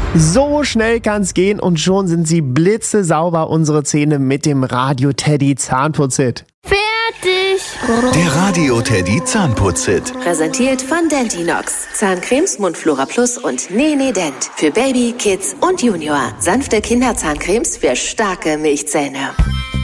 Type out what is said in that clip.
So schnell kann's gehen und schon sind sie blitzesauber, unsere Zähne mit dem Radio Teddy Zahnputzhit. Fertig! Der Radio Teddy Zahnputzhit. Präsentiert von Dentinox. Zahncremes, Mundflora Plus und Nene Dent. Für Baby, Kids und Junior. Sanfte Kinderzahncremes für starke Milchzähne.